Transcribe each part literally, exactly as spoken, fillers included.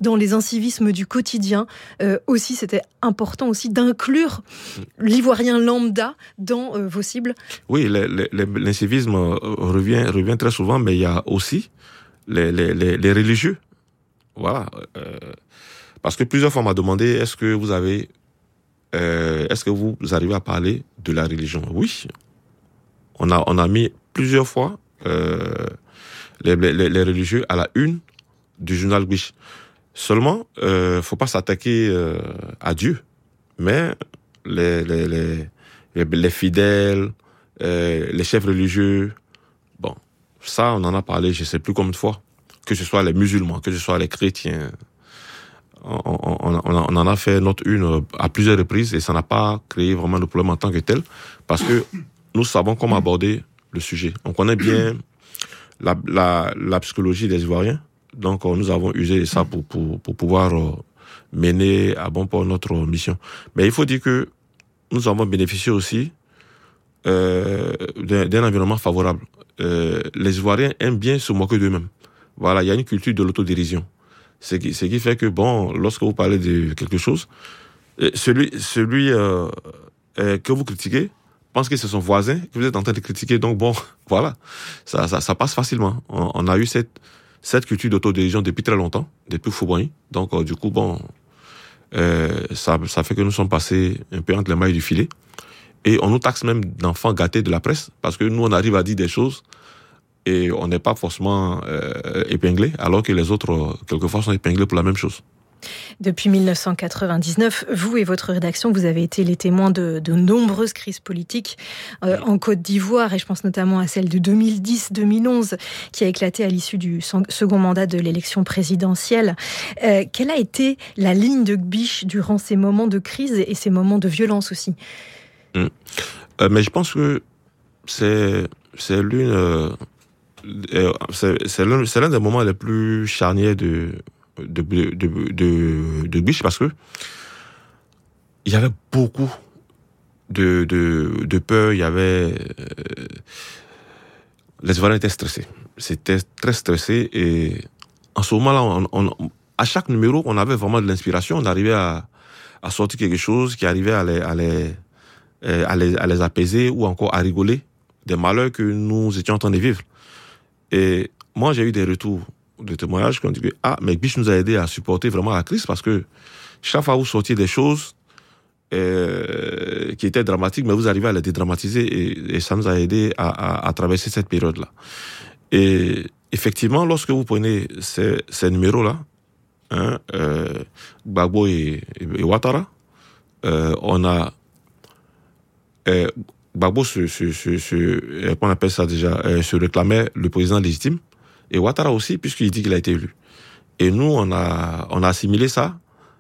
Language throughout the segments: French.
dans les incivismes du quotidien, euh, aussi c'était important aussi d'inclure l'ivoirien lambda dans euh, vos cibles. Oui, le, le, le, l'incivisme revient, revient très souvent, mais il y a aussi les, les, les, les religieux. Voilà. Euh, parce que plusieurs fois on m'a demandé, est-ce que vous avez, euh, est-ce que vous arrivez à parler de la religion? Oui. On a, on a mis plusieurs fois euh, les, les, les religieux à la une du journal Biche. Seulement, euh, faut pas s'attaquer euh, à Dieu, mais les, les, les, les, les fidèles, euh, les chefs religieux, bon, ça, on en a parlé, je sais plus combien de fois, que ce soit les musulmans, que ce soit les chrétiens. On, on, on, on en a fait notre une à plusieurs reprises et ça n'a pas créé vraiment de problème en tant que tel, parce que nous savons comment aborder le sujet. On connaît bien la, la, la psychologie des Ivoiriens, donc nous avons usé de ça pour, pour, pour pouvoir mener à bon port notre mission. Mais il faut dire que nous avons bénéficié aussi euh, d'un, d'un environnement favorable. Euh, les Ivoiriens aiment bien se moquer d'eux-mêmes. Voilà, il y a une culture de l'autodérision. Ce qui, ce qui fait que, bon, lorsque vous parlez de quelque chose, celui, celui euh, euh, que vous critiquez pense que c'est son voisin que vous êtes en train de critiquer. Donc, bon, voilà, ça, ça, ça passe facilement. On, on a eu cette, cette culture d'autodérision depuis très longtemps, depuis Fouboigny. Donc, euh, du coup, bon, euh, ça, ça fait que nous sommes passés un peu entre les mailles du filet. Et on nous taxe même d'enfants gâtés de la presse, parce que nous, on arrive à dire des choses et on n'est pas forcément euh, épinglé, alors que les autres, euh, quelquefois, sont épinglés pour la même chose. Depuis dix-neuf cent quatre-vingt-dix-neuf, vous et votre rédaction, vous avez été les témoins de, de nombreuses crises politiques euh, en Côte d'Ivoire, et je pense notamment à celle de deux mille dix deux mille onze, qui a éclaté à l'issue du second mandat de l'élection présidentielle. Euh, quelle a été la ligne de Biche durant ces moments de crise et ces moments de violence aussi ? Mmh. Euh, mais je pense que c'est, c'est l'une... Euh, c'est, c'est, l'un, c'est l'un des moments les plus charnières de... de, de, de, de, de Biche, parce que il y avait beaucoup de, de, de peur, il y avait... Euh, les Ivoiriens étaient stressés. C'était très stressé et en ce moment-là, on, on, à chaque numéro, on avait vraiment de l'inspiration. On arrivait à, à sortir quelque chose qui arrivait à les, à les, à les, à les apaiser ou encore à rigoler des malheurs que nous étions en train de vivre. Et moi, j'ai eu des retours de témoignages qui ont dit que ah, mais Biche nous a aidé à supporter vraiment la crise, parce que chaque fois vous sortiez des choses euh, qui étaient dramatiques, mais vous arrivez à les dédramatiser et, et ça nous a aidé à, à, à traverser cette période-là. Et effectivement, lorsque vous prenez ces, ces numéros-là, hein, euh, Gbagbo et, et, et Ouattara, euh, on a euh, Gbagbo se, se, se, se, qu'on appelle ça déjà, euh, se réclamait le président légitime. Et Ouattara aussi, puisqu'il dit qu'il a été élu. Et nous, on a, on a assimilé ça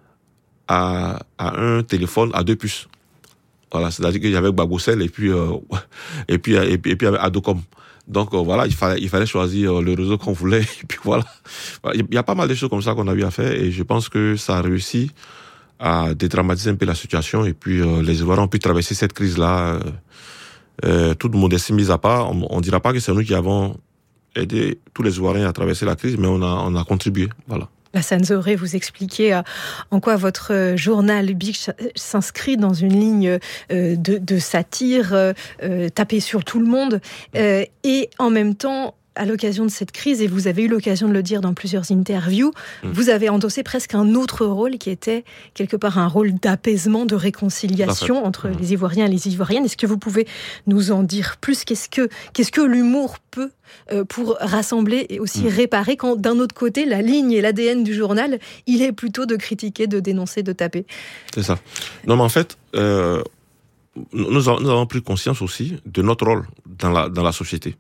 à, à un téléphone à deux puces. Voilà, c'est-à-dire qu'il y avait Gbagbo-Cell et puis, euh, et puis, et puis, et puis Adocom. Donc, euh, voilà, il fallait, il fallait choisir le réseau qu'on voulait. Et puis voilà. Il y a pas mal de choses comme ça qu'on a eu à faire et je pense que ça a réussi à dédramatiser un peu la situation et puis euh, les Ivoiriens ont pu traverser cette crise-là. Euh, euh, toute modestie mise à part, on ne dira pas que c'est nous qui avons aider tous les Ivoiriens à traverser la crise, mais on a, on a contribué. Voilà. Lassane Zoré, vous expliquez en quoi votre journal Biche s'inscrit dans une ligne de, de satire, euh, tapée sur tout le monde, euh, et en même temps, à l'occasion de cette crise, et vous avez eu l'occasion de le dire dans plusieurs interviews, mmh. vous avez endossé presque un autre rôle qui était quelque part un rôle d'apaisement, de réconciliation entre mmh. les Ivoiriens et les Ivoiriennes. Est-ce que vous pouvez nous en dire plus ? Qu'est-ce que, qu'est-ce que l'humour peut euh, pour rassembler et aussi mmh. réparer quand, d'un autre côté, la ligne et l'A D N du journal, il est plutôt de critiquer, de dénoncer, de taper ? C'est ça. Non, mais en fait, euh, nous, avons, nous avons pris conscience aussi de notre rôle dans la, dans la société.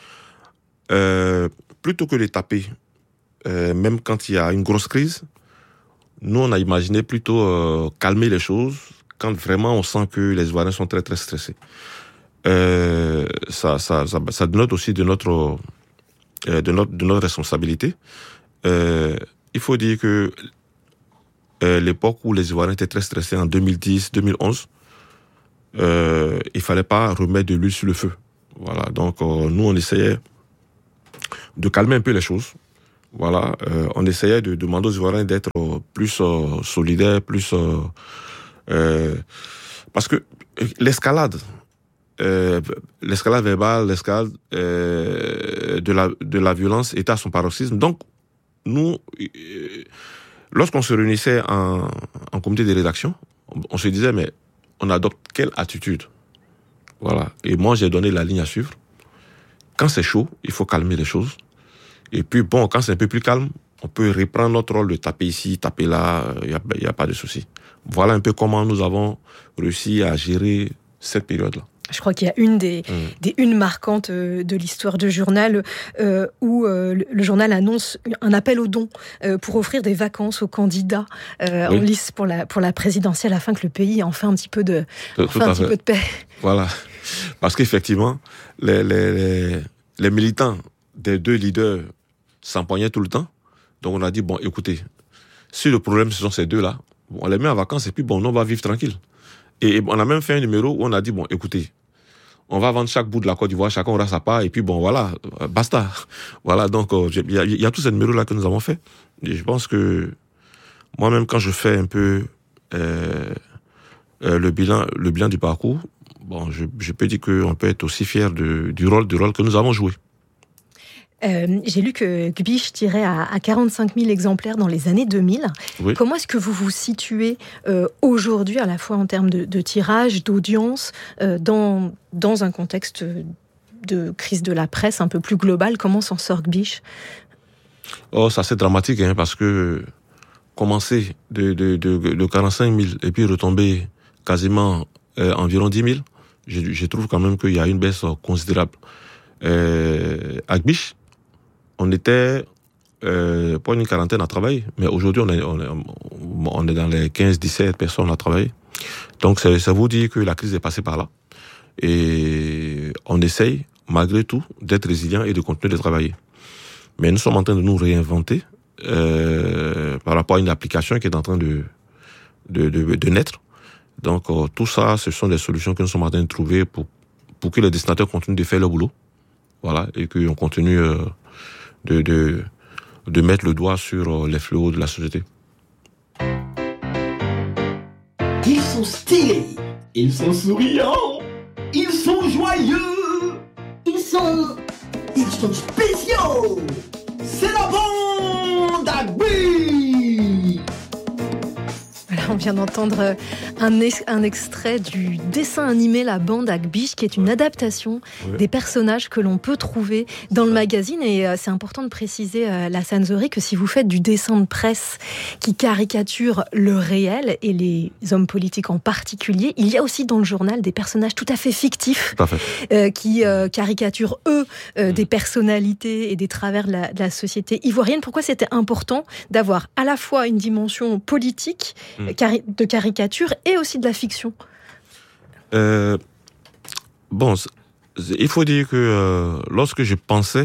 Euh, plutôt que de taper, euh, même quand il y a une grosse crise, nous on a imaginé plutôt euh, calmer les choses quand vraiment on sent que les Ivoiriens sont très très stressés. Euh, ça, ça, ça, ça dénote aussi de notre, euh, de notre, de notre responsabilité. Euh, il faut dire que euh, l'époque où les Ivoiriens étaient très stressés en deux mille dix deux mille onze, euh, il fallait pas remettre de l'huile sur le feu. Voilà, donc euh, nous on essayait de calmer un peu les choses. Voilà, euh, on essayait de demander aux Ivoiriens d'être plus euh, solidaire, plus euh, euh, parce que l'escalade, euh, l'escalade verbale, l'escalade euh, de la de la violence était à son paroxysme. Donc nous, euh, lorsqu'on se réunissait en, en comité de rédaction, on, on se disait mais on adopte quelle attitude? Voilà. Et moi j'ai donné la ligne à suivre. Quand c'est chaud, il faut calmer les choses. Et puis bon, quand c'est un peu plus calme, on peut reprendre notre rôle de taper ici, taper là, il n'y a, y a pas de souci. Voilà un peu comment nous avons réussi à gérer cette période-là. Je crois qu'il y a une des, mmh. des unes marquantes de l'histoire du journal euh, où euh, le journal annonce un appel aux dons euh, pour offrir des vacances aux candidats euh, oui. en lice pour la, pour la présidentielle afin que le pays ait enfin un petit peu de, enfin un petit peu de paix. Voilà. Parce qu'effectivement, les, les, les, les militants des deux leaders s'empoignaient tout le temps. Donc on a dit, bon, écoutez, si le problème ce sont ces deux-là, on les met en vacances et puis bon, nous on va vivre tranquille. Et on a même fait un numéro où on a dit, bon, écoutez, on va vendre chaque bout de la Côte d'Ivoire, chacun aura sa part, et puis bon, voilà, basta. Voilà, donc il y a, y a tous ces numéros-là que nous avons fait. Et je pense que moi-même, quand je fais un peu euh, euh, le bilan, le bilan du parcours, bon, je, je peux dire qu'on peut être aussi fier de, du rôle, du rôle que nous avons joué. Euh, j'ai lu que Gbich tirait à, à quarante-cinq mille exemplaires dans les années deux mille. Oui. Comment est-ce que vous vous situez euh, aujourd'hui, à la fois en termes de, de tirage, d'audience, euh, dans, dans un contexte de crise de la presse un peu plus global? Comment s'en sort Gbich? Oh, ça c'est dramatique, hein, parce que commencer de, de, de, de quarante-cinq mille et puis retomber quasiment euh, environ dix mille, je, je trouve quand même qu'il y a une baisse considérable. Euh, à Gbich, on était euh, pas une quarantaine à travailler, mais aujourd'hui on est, on est, on est dans les quinze dix-sept personnes à travailler. Donc ça, ça vous dit que la crise est passée par là. Et on essaye, malgré tout, d'être résilient et de continuer de travailler. Mais nous sommes en train de nous réinventer euh, par rapport à une application qui est en train de, de, de, de naître. Donc euh, tout ça, ce sont des solutions que nous sommes en train de trouver pour, pour que les destinataires continuent de faire leur boulot. Voilà, et qu'on continue euh, de, de, de mettre le doigt sur les fléaux de la société. Ils sont stylés, ils sont souriants, ils sont joyeux, ils sont... ils sont spéciaux. C'est la bande à Gbich. Voilà, on vient d'entendre un, ex- un extrait du dessin animé La Bande à Gbich, qui est une adaptation ouais. des personnages que l'on peut trouver dans le magazine. Et euh, c'est important de préciser, euh, Lassane Zohri, que si vous faites du dessin de presse qui caricature le réel, et les hommes politiques en particulier, il y a aussi dans le journal des personnages tout à fait fictifs, tout à fait. Euh, qui euh, caricaturent, eux, euh, mmh. des personnalités et des travers de la, de la société ivoirienne. Pourquoi c'était important d'avoir à la fois une dimension politique, mmh. cari- de caricature, et aussi de la fiction? euh, Bon, il faut dire que euh, lorsque je pensais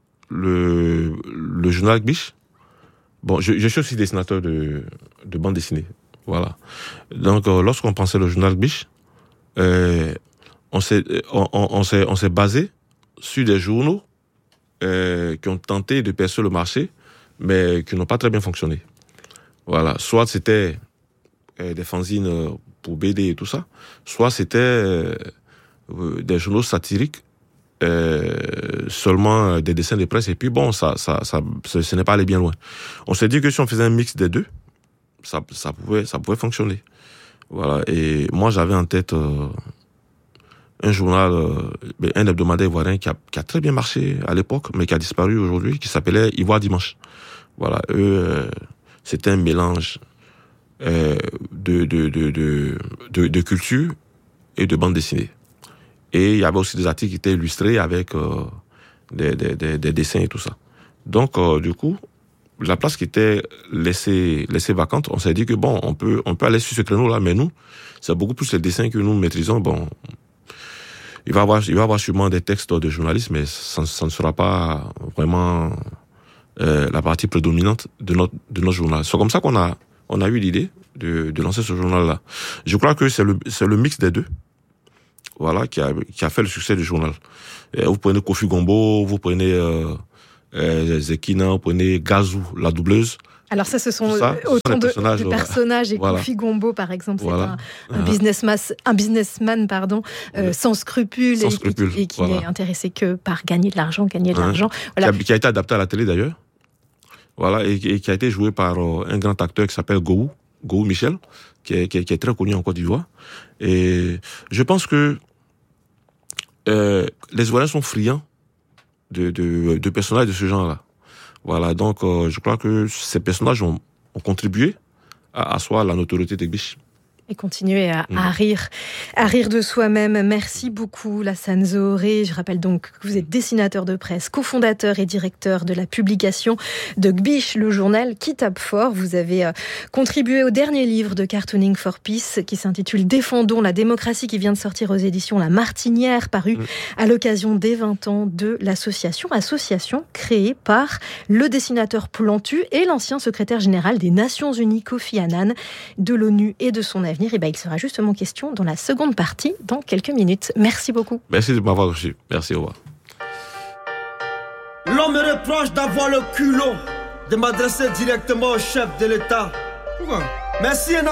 le, le journal Gbich, bon, je, je suis aussi dessinateur de, de bande dessinée, voilà. Donc, euh, lorsqu'on pensait le journal Gbich, euh, on s'est, on, on, on s'est, on s'est basé sur des journaux euh, qui ont tenté de percer le marché, mais qui n'ont pas très bien fonctionné. Voilà. Soit c'était euh, des fanzines pour B D et tout ça, soit c'était euh, des journaux satiriques, euh, seulement des dessins de presse, et puis bon, ça, ça, ça, ce, ce n'est pas allé bien loin. On s'est dit que si on faisait un mix des deux, ça, ça pouvait, ça pouvait fonctionner. Voilà. Et moi, j'avais en tête euh, un journal, euh, un hebdomadaire ivoirien qui a, qui a très bien marché à l'époque, mais qui a disparu aujourd'hui, qui s'appelait Ivoire Dimanche. Voilà. Eux, euh, c'était un mélange euh, de, de, de, de, de, de culture et de bande dessinée. Et il y avait aussi des articles qui étaient illustrés avec euh, des, des, des, des dessins et tout ça. Donc, euh, du coup, la place qui était laissée, laissée vacante, on s'est dit que bon, on peut, on peut aller sur ce créneau-là, mais nous, c'est beaucoup plus les dessins que nous maîtrisons. Bon, il va y avoir, il va y avoir sûrement des textes de journalistes, mais ça, ça ne sera pas vraiment euh, la partie prédominante de notre, de notre journal. C'est comme ça qu'on a, on a eu l'idée de, de lancer ce journal-là. Je crois que c'est le, c'est le mix des deux. Voilà, qui a, qui a fait le succès du journal. Et vous prenez Kofi Gombo, vous prenez euh, euh, Zekina, vous prenez Gazou, la doubleuse. Alors ça, ce sont ça, ce autant sont de personnages, de voilà. personnages. Et Voilà. Kofi Gombo, par exemple, Voilà. c'est un, un, Uh-huh. businessman, un businessman pardon, euh, Oui. sans scrupules, Sans et, scrupules, et, et qui voilà. n'est intéressé que par gagner de l'argent, gagner de Uh-huh. l'argent. Voilà. Qui, a, qui a été adapté à la télé d'ailleurs. Voilà, et, et qui a été joué par euh, un grand acteur qui s'appelle Gou, Gou Michel, qui est, qui, est, qui est très connu en Côte d'Ivoire. Et je pense que euh, les Ivoiriens sont friands de, de, de personnages de ce genre-là. Voilà, donc euh, je crois que ces personnages ont, ont contribué à asseoir la notoriété des Biches. Et continuer à, à rire, à rire de soi-même. Merci beaucoup, Lassane Zohoré. Je rappelle donc que vous êtes dessinateur de presse, cofondateur et directeur de la publication de Gbiche, le journal qui tape fort. Vous avez euh, contribué au dernier livre de Cartooning for Peace qui s'intitule Défendons la démocratie, qui vient de sortir aux éditions La Martinière, paru mmh. à l'occasion des vingt ans de l'association. Association créée par le dessinateur Plantu et l'ancien secrétaire général des Nations Unies, Kofi Annan, de l'ONU et de son avenir. Et ben, il sera justement question dans la seconde partie, dans quelques minutes. Merci beaucoup. Merci de m'avoir reçu. Merci, au revoir. L'homme me reproche d'avoir le culot de m'adresser directement au chef de l'État. Pourquoi ? Merci.